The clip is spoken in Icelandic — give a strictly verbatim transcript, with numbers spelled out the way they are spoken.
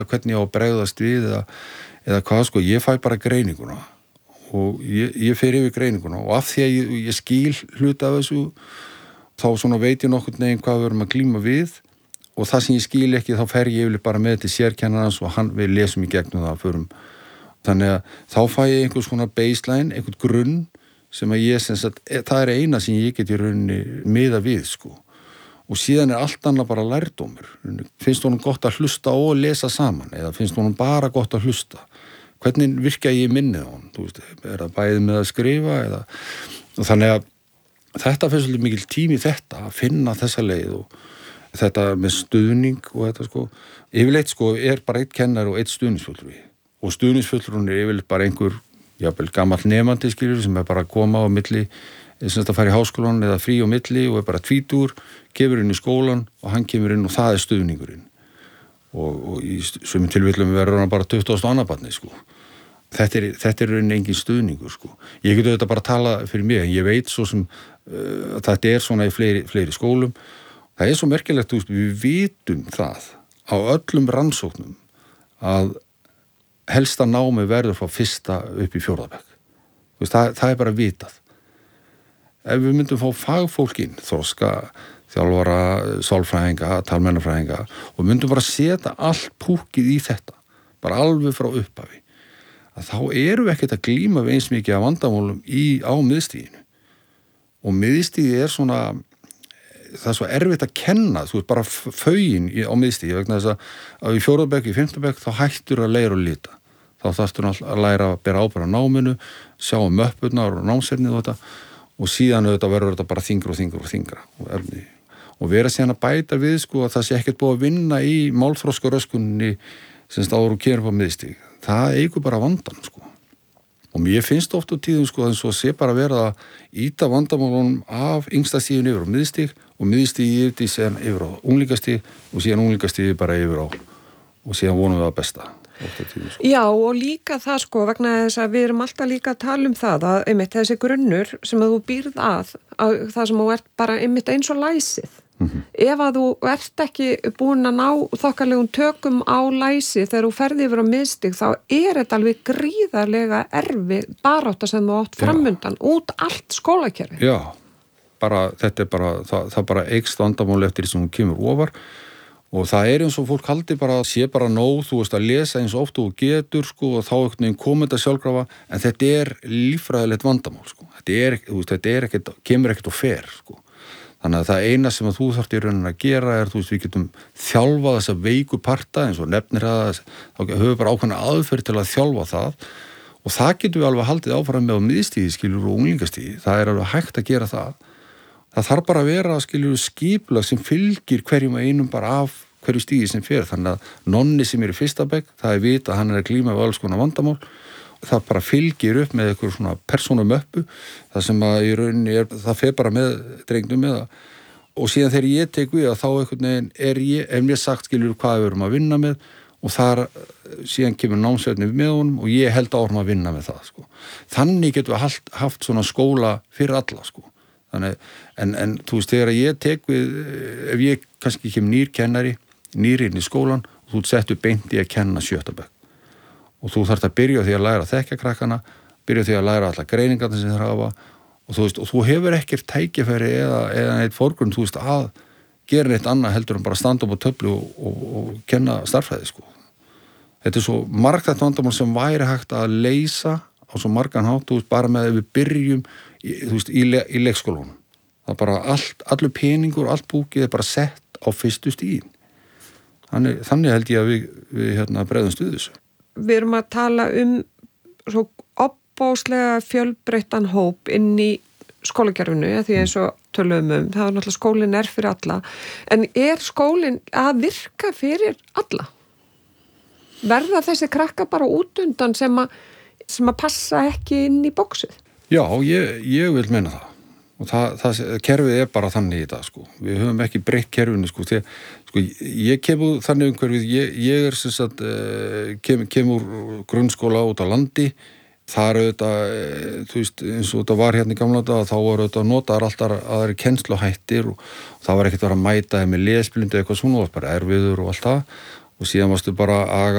hvernig ég á að bregðast við eða, eða hvað sko, ég fæ bara greininguna og ég, ég fer yfir greininguna og af því að ég, ég skil hluta af þessu þá svona veit ég nokkurn veginn hvað við erum að glíma við og það sem ég skil ekki þá fer ég yfirlega bara með til sérkennarans og hann, við lesum í gegnum það förum. Þannig að þá fæ ég einhvers svona baseline, einhvern grunn sem að ég sem sagt, það er eina sem ég get í rauninni miða við sko og síðan er allt annað bara lærdómur. Finnst honum gott að hlusta og lesa saman eða finnst honum bara gott að hlusta? Hvernig virka ég minnið á hann? Þú veist, er það bæðið með að skrifa eða og þannig að þetta finnst svolítið mikil tími í þetta að finna þessa leið og þetta með stuðning og þetta sko yfirleitt sko er bara eitt kennari og eitt stuðningsfulltrúi og stuðningsfulltrúin er yfirleitt bara einhver jafnvel gamall nemandi skilur sem er bara að koma á milli sem þetta fara í háskólan eða frí á milli og er bara tvítur, kemur inn í skólan og hann kemur inn og það er stuðningurinn og, og í sumum tilfellum verður hann bara tuttugasta og annað barni sko. Þetta er, þetta er rauninni engin stuðningur sko. Ég get auðvitað bara að tala fyrir mig, en ég veit svo sem uh, að þetta er svona í fleiri, fleiri skólum. Það er svo merkilegt, þú veist, við vitum það á öllum rannsóknum að helsta námi verður frá fyrsta upp í fjórða bekk. Þú veist, það, það er bara vitað. Ef við myndum fá fagfólkin, þroska, þjálfara, sálfræðinga, talmennafræðinga og myndum bara setja allt púkið í þetta, bara alveg frá upphafi, að þá erum við ekkert að glíma við eins mikið af vandamálum í, á miðstiginu. Og miðstigi er svona, það er svo erfitt að kenna, þú veist, bara fögin á miðstigi, vegna þess að, að í fjórða bekk, í fimmta bekk, þá hættur að læra og lita. Þá þarftur að læra að bera ábyrgð á náminu, sjá um möppurnar og námsefnið og þetta, og síðan auðvitað verður þetta bara þyngra og þyngra og þyngra og efni. Og vera síðan að bæta við, sko, að það sé ekkert búið að vinna í málþroskaröskunni sem stáður og kemur på miðstig. Það eigur bara vandan, sko. Og mér finnst oft á tíðum, sko, eins og sé bara verið að íta vandamálunum af yngsta stíðin yfir á miðstig og miðstig yfir því síðan yfir á unglingastig og síðan unglingastig bara yfir á og síðan vonum við að besta. Tíðum, sko. Já, og líka það, sko, vegna þess að við erum alltaf líka að tala um það að einmitt þessi grunnur sem að þú býrð að, að það sem þú ert bara einmitt eins og læsið. Mm-hmm. Ef að þú ert ekki búin að ná þokkalegum tökum á læsi þegar þú ferði yfir á miðstig þá er þetta alveg gríðarlega erfi barátta sem þú átt framundan út allt skólakerfi. Já, bara þetta er bara, það, það bara eykst vandamál eftir því sem hún kemur ofar og það er eins og fólk haldi bara, sé bara nóg, þú veist að lesa eins og oft þú getur sko og þá einhvern veginn komið þetta sjálfkrafa en þetta er líffræðilegt vandamál sko, þetta er, þú veist, þetta er ekkert, kemur ekkert og fer sko. Þannig að það eina sem að þú þarft í rauninni að gera er, þú veist, við getum þjálfað þessa veiku parta eins og nefnir það, þá höfum við bara ákveðna aðferð til að þjálfa það og það getum við alveg haldið áfram með á miðstíði, skilur, og unglingastíði, það er alveg hægt að gera það. Það þarf bara að vera, skilur, skipulag sem fylgir hverjum og einum bara af hverju stíði sem fer, þannig að nonni sem er í fyrsta bekk, það er vita að hann er að glíma við alls konar vandamál. Það bara fylgir upp með eitthvað svona persónumöppu, það sem að í rauninni er, það fer bara með drengnum með það. Og síðan þegar ég tek við að þá einhvern veginn er ég, ef mér sagt skilur hvað við erum að vinna með og þar síðan kemur námsveitni með honum og ég held árum að vinna með það, sko. Þannig getum við haft, haft svona skóla fyrir alla, sko. Þannig, en, en þú veist, þegar ég tek við, ef ég kannski kem nýr kennari, nýr inn í skólan og þú settu beint í að kenna sjötta bekk. Og þú þarft að byrja því að læra að þekkja krakkana, byrja því að læra alla greiningarna sem þeir hafa og þú veist, og þú hefur ekkert tækifæri eða, eða neitt fórgrunn, þú veist, að gera neitt annað heldur en bara standa upp á töflu og, og, og kenna starffræði, sko. Þetta er svo margþætt vandamál sem væri hægt að leysa á svo margan hátt, þú veist, bara með að við byrjum, í, þú veist, í, le, í leikskólanum. Það er bara allt, allur peningur, allt búkið er bara sett á fyrstu stíðin. Þannig, þannig held ég að við, við hérna, bregðum stuð þessu. Við erum að tala um svo opbóðslega fjölbreyttan hóp inn í skólakerfinu, ja, því eins og tölum um, það er náttúrulega skólinn er fyrir alla, en er skólinn að virka fyrir alla? Verða þessi krakka bara út undan sem að, sem að passa ekki inn í bóksið? Já, ég, ég vil meina það. Og það, það, kerfið er bara þannig í dag, sko. Við höfum ekki breytt kerfinu, sko. Þegar, sko, ég kemur þannig umhverfið, ég, ég er sem sagt, kem, kemur grunnskóla út á landi, þar auðvitað, þú veist, eins og þetta var hérna í gamla daga, þá voru auðvitað notaðar alltaf aðri kennsluhættir og það var ekkert verið að mæta þeim með lesblindu eitthvað svona, bara erfiður og allt það. Og síðan varstu bara að